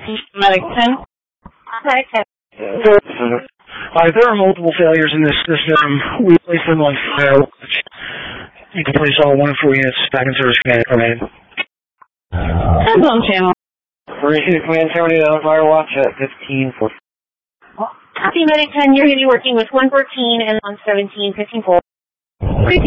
Medic 10. Medic 10. There are multiple failures in this system. We place them on Firewatch. You can place all 1 4 units back in service command. Hands on channel. Operation Command terminated on Firewatch at 15 for. Copy Medic 10, you're going to be working with 114 and 117, 15-4. 15-4,